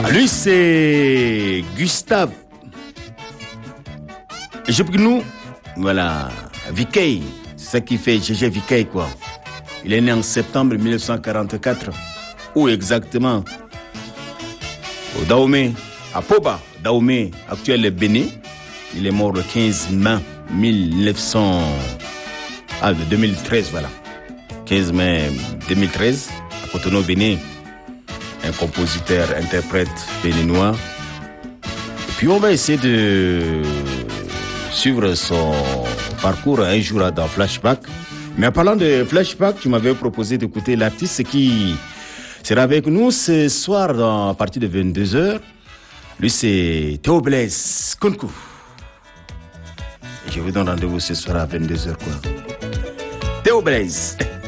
Lui, c'est Gustave Jepgnou, voilà, Vikey, c'est ça qui fait GG Vikey, quoi. Il est né en septembre 1944, où exactement? Au Dahomey, à Poba, Dahomey, actuel Bénin. Il est mort le 15 mai 2013, voilà. 15 mai 2013, à Cotonou, Bénin. Un compositeur, interprète béninois. Et puis on va essayer de suivre son parcours un jour dans Flashback. Mais en parlant de Flashback, tu m'avais proposé d'écouter l'artiste qui sera avec nous ce soir à partir de 22h. Lui, c'est Théo Blaise Kounkou. Et je vous donne rendez-vous ce soir à 22h, quoi. Théo Blaise.